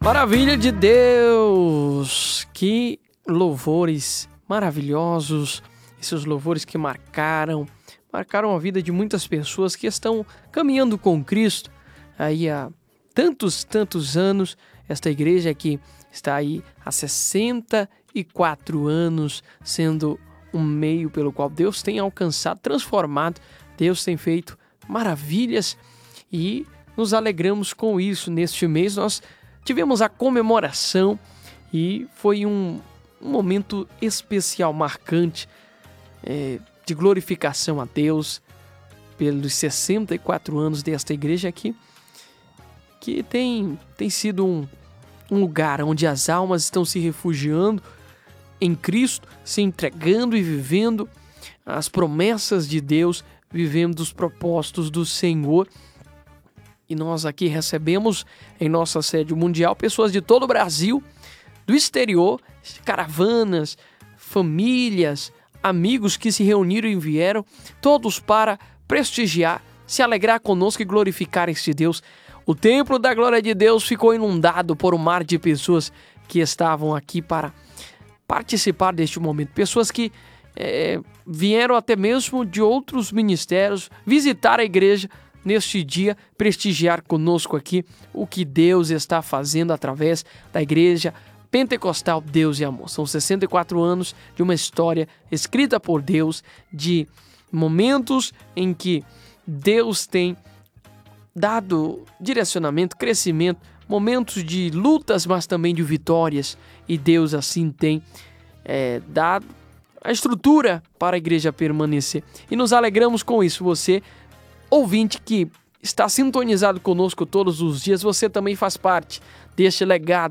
Maravilha de Deus! Que louvores maravilhosos, esses louvores que marcaram a vida de muitas pessoas que estão caminhando com Cristo aí há tantos anos. Esta igreja que está aí há 64 anos, sendo um meio pelo qual Deus tem alcançado, transformado, Deus tem feito maravilhas e nos alegramos com isso. Neste mês nós tivemos a comemoração e foi um momento especial, marcante, de glorificação a Deus pelos 64 anos desta igreja aqui, que tem sido um lugar onde as almas estão se refugiando em Cristo, se entregando e vivendo as promessas de Deus, vivendo os propósitos do Senhor. E nós aqui recebemos em nossa sede mundial pessoas de todo o Brasil, do exterior, caravanas, famílias, amigos que se reuniram e vieram, todos para prestigiar, se alegrar conosco e glorificar este Deus. O templo da glória de Deus ficou inundado por um mar de pessoas que estavam aqui para participar deste momento. Pessoas que vieram até mesmo de outros ministérios visitar a igreja neste dia, prestigiar conosco aqui o que Deus está fazendo através da igreja Pentecostal Deus e Amor. São 64 anos de uma história escrita por Deus, de momentos em que Deus tem dado direcionamento, crescimento, momentos de lutas, mas também de vitórias, e Deus assim tem dado a estrutura para a igreja permanecer. E nos alegramos com isso. Você, ouvinte que está sintonizado conosco todos os dias, você também faz parte deste legado,